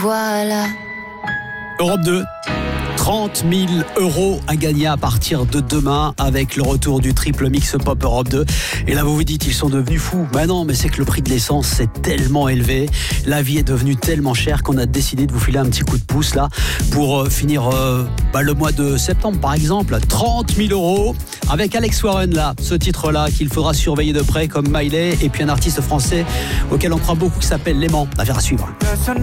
Voilà. Europe 2. 30 000 € à gagner à partir de demain avec le retour du triple mix pop Europe 2. Et là, vous vous dites, ils sont devenus fous. Ben non, mais c'est que le prix de l'essence, c'est tellement élevé. La vie est devenue tellement chère qu'on a décidé de vous filer un petit coup de pouce là pour finir le mois de septembre, par exemple. 30 000 € avec Alex Warren là, ce titre-là qu'il faudra surveiller de près comme Miley et puis un artiste français auquel on croit beaucoup qui s'appelle Léman. Affaire à suivre.